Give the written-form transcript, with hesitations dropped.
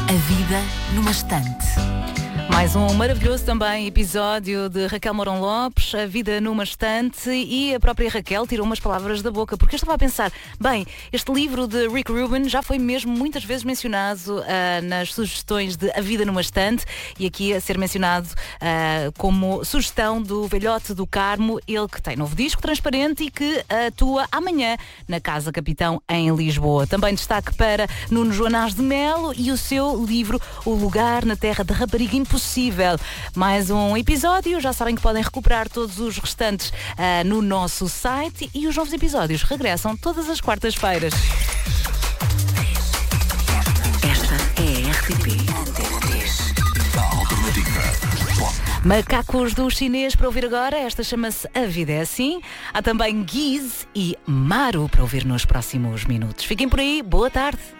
A vida numa estante. Mais um maravilhoso também episódio de Raquel Mourão Lopes, A Vida numa Estante, e a própria Raquel tirou umas palavras da boca, porque eu estava a pensar, bem, este livro de Rick Rubin já foi mesmo muitas vezes mencionado nas sugestões de A Vida numa Estante, e aqui a ser mencionado como sugestão do Velhote do Carmo, ele que tem novo disco transparente e que atua amanhã na Casa Capitão em Lisboa. Também destaque para Nuno Joanás de Melo e o seu livro O Lugar na Terra da Rapariga Impossível. Mais um episódio, já sabem que podem recuperar todos os restantes no nosso site, e os novos episódios regressam todas as quartas-feiras. Esta é a RTP. Macacos do Chinês para ouvir agora, esta chama-se A Vida é Assim. Há também Giz e Maru para ouvir nos próximos minutos. Fiquem por aí, boa tarde.